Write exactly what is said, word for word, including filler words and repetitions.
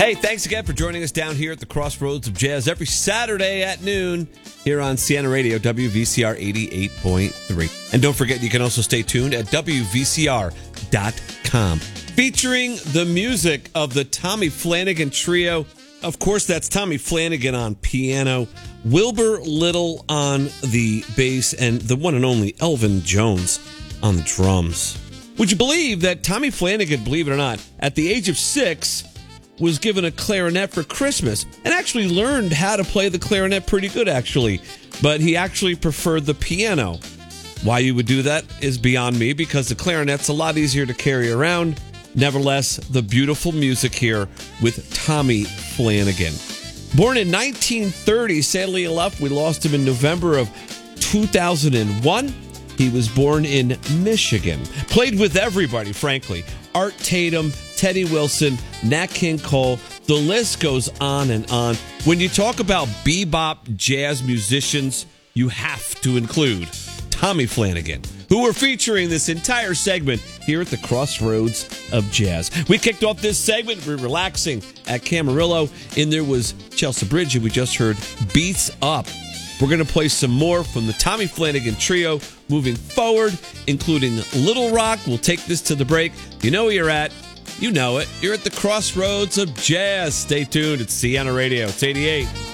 Hey, thanks again for joining us down here at the Crossroads of Jazz every Saturday at noon here on Siena Radio, W V C R eighty-eight point three. And don't forget, you can also stay tuned at W V C R dot com. Featuring the music of the Tommy Flanagan Trio. Of course, that's Tommy Flanagan on piano, Wilbur Little on the bass, and the one and only Elvin Jones on the drums. Would you believe that Tommy Flanagan, believe it or not, at the age of six, was given a clarinet for Christmas and actually learned how to play the clarinet pretty good, actually. But he actually preferred the piano. Why you would do that is beyond me, because the clarinet's a lot easier to carry around. Nevertheless, the beautiful music here with Tommy Flanagan. Born in nineteen thirty, sadly enough, we lost him in November of two thousand one. He was born in Michigan. Played with everybody, frankly. Art Tatum, Teddy Wilson, Nat King Cole. The list goes on and on. When you talk about bebop jazz musicians, you have to include Tommy Flanagan, who we're featuring this entire segment here at the Crossroads of Jazz. We kicked off this segment. We're relaxing at Camarillo, and there was Chelsea Bridge, and we just heard Beats Up. We're going to play some more from the Tommy Flanagan Trio moving forward, including Little Rock. We'll take this to the break. You know where you're at. You know it. You're at the Crossroads of Jazz. Stay tuned. It's Siena Radio. It's eighty-eight.